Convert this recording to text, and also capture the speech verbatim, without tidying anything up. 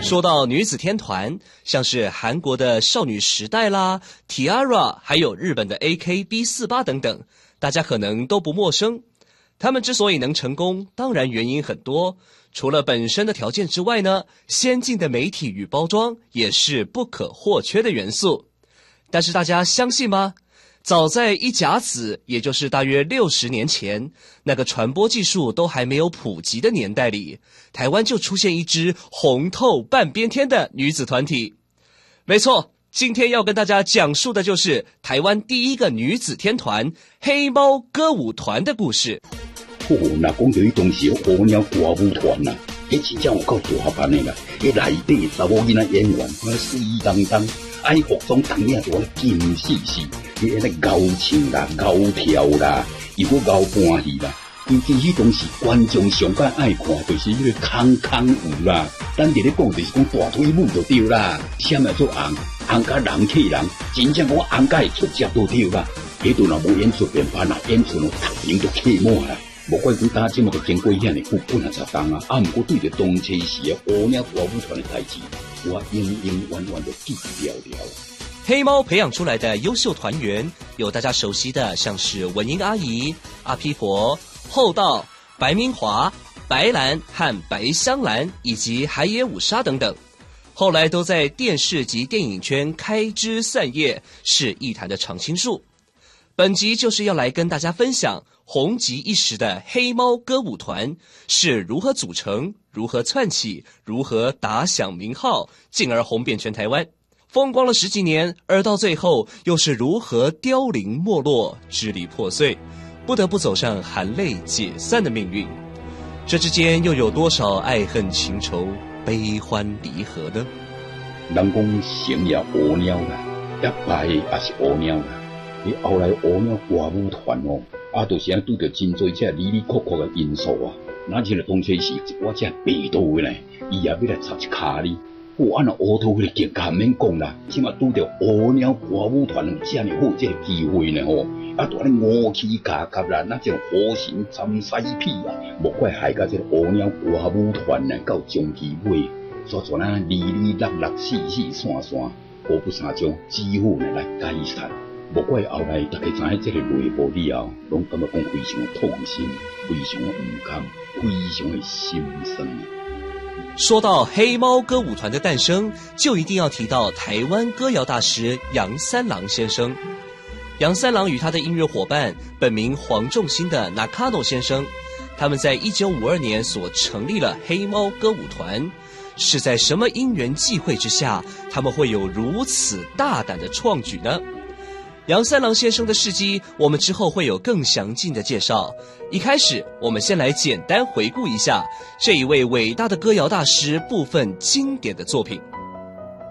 说到女子天团，像是韩国的少女时代啦、T-ara， 还有日本的 A K B 四十八 等等，大家可能都不陌生。他们之所以能成功，当然原因很多，除了本身的条件之外呢，先进的媒体与包装也是不可或缺的元素。但是大家相信吗？早在一甲子，也就是大约六十年前，那个传播技术都还没有普及的年代里，台湾就出现一支红透半边天的女子团体。没错，今天要跟大家讲述的就是台湾第一个女子天团黑猫歌舞团的故事。 哦，那讲到迄当时火鸟歌舞团啊，迄真正有够大班的啦！迄内底查某囡仔演员，我水当当，爱服装当领都金死死，伊安尼高唱啦、高跳啦，又搁高搬戏啦。尤其迄当时观众上界爱看，就是迄个康康舞啦。咱伫咧讲就是讲大腿舞就对啦，啥物做红红甲人气人，真正讲红甲会出接都对啦。迄阵若无演出变班啊，演出咯头前都气满啦。无怪讲打这么个经过遐尼久本啊十冬啊，啊毋过对着当初时的乌鸟歌舞团的代志，我永永远远都记牢牢。 黑猫培养出来的优秀团员，有大家熟悉的，像是文英阿姨、阿披佛、厚道、白明华、白兰和白香兰，以及海野五沙等等。后来都在电视及电影圈开枝散叶，是艺坛的常青树。本集就是要来跟大家分享红极一时的黑猫歌舞团是如何组成、如何窜起、如何打响名号，进而红遍全台湾，风光了十几年，而到最后又是如何凋零没落、支离破碎，不得不走上含泪解散的命运。这之间又有多少爱恨情仇、悲欢离合呢？ 人讲成也乌鸟啦，一败也是乌鸟啦。你后来乌鸟歌舞团哦，啊，就是啊拄着真多这离离曲曲的因素啊。那这个当初是我这白道的呢，伊也要来插一卡哩。我按照乌头的境界免讲啦，起码拄着乌鸟歌舞团这么好这个机会呢哦，啊，大咧武器加甲啦，那这种火神参西屁啊，莫怪害甲这个乌鸟歌舞团呢到中期尾，所以啊离离落落四四散散，无不三种几乎呢来解散。莫怪后来大家知影这个内部以后，拢感觉讲非常痛心，非常的唔甘，非常的心酸。 说到黑猫歌舞团的诞生，就一定要提到台湾歌谣大师杨三郎先生。杨三郎与他的音乐伙伴，本名黄仲兴的 Nakano 先生，他们在一九五二年所成立了黑猫歌舞团。是在什么因缘际会之下，他们会有如此大胆的创举呢？杨三郎先生的事迹，我们之后会有更详尽的介绍。一开始，我们先来简单回顾一下这一位伟大的歌谣大师部分经典的作品。